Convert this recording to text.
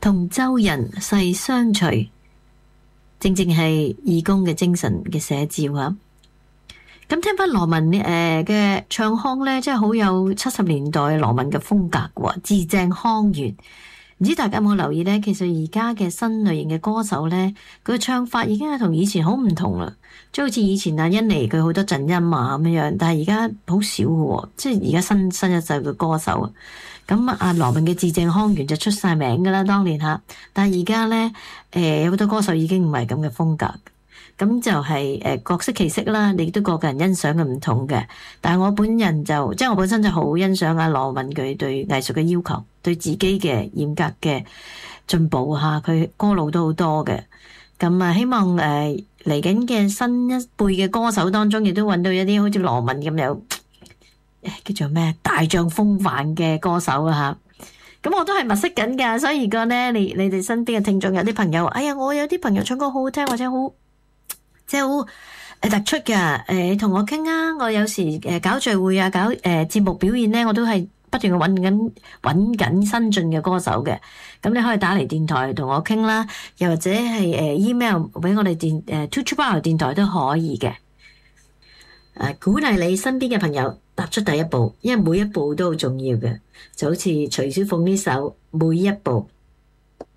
同舟人世相隨，正正係義工嘅精神嘅寫照啊！咁聽翻羅文嘅唱腔咧，真係好有70年代羅文嘅風格喎，字正腔圓。唔知大家有冇留意咧？其實而家嘅新類型嘅歌手咧，佢嘅唱法已經係同以前好唔同啦。即係好似以前阿甄妮佢好多震音啊咁樣，但係而家好少嘅喎。即係而家新一世嘅歌手啊。咁阿羅文嘅字正腔圓就出晒名噶啦，當年吓。但係而家咧，有好多歌手已經唔係咁嘅風格。咁就係各色其色啦，你都個個人欣賞嘅唔同嘅。但係我本人就即係我本身就好欣賞阿羅文佢對藝術嘅要求，對自己嘅嚴格嘅進步嚇，佢歌路都好多嘅。咁啊，希望嚟緊嘅新一輩嘅歌手當中，亦都揾到一啲好似羅文咁有叫做咩大將風範嘅歌手啊嚇。咁我都係物色緊㗎，所以如果咧你哋身邊嘅聽眾有啲朋友，哎呀，我有啲朋友唱歌好好聽或者好即係好突出㗎，同我傾啊！我有時搞聚會啊，搞節目表演咧，我都係不斷揾緊新進嘅歌手嘅。咁你可以打嚟電台同我傾啦，又或者係email 俾我哋2Bar 電台都可以嘅。鼓勵你身邊嘅朋友踏出第一步，因為每一步都好重要嘅，就好似徐小鳳呢首《每一步》。